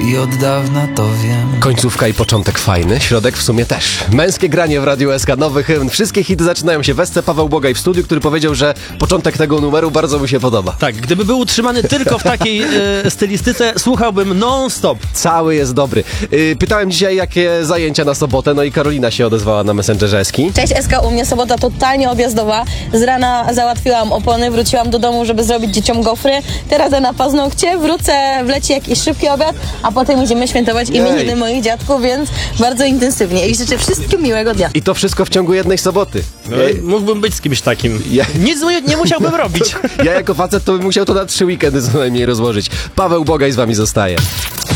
i od dawna to wiem. Końcówka i początek fajny, środek w sumie też. Męskie granie w Radiu SK, nowy hymn. Wszystkie hity zaczynają się w Esce. Paweł Bogaj w studiu, który powiedział, że początek tego numeru bardzo mu się podoba. Tak, gdyby był utrzymany tylko w takiej stylistyce, słuchałbym non-stop. Cały jest dobry. Pytałem dzisiaj, jakie zajęcia na sobotę, no i Karolina się odezwała na Messengerze Eski. Cześć SK, u mnie sobota totalnie objazdowa. Z rana załatwiłam opony, wróciłam do domu, żeby zrobić dzieciom gofry. Teraz na paznokcie, wrócę, wleci jakiś szybki obiad, a potem idziemy świętować imieniny moich dziadków, więc bardzo intensywnie. I życzę wszystkim miłego dnia. I to wszystko w ciągu jednej soboty. Mógłbym być z kimś takim. Ja- Nic nie musiałbym robić. Ja jako facet to bym musiał to na 3 weekendy co najmniej rozłożyć. Paweł Bogaj z wami zostaje.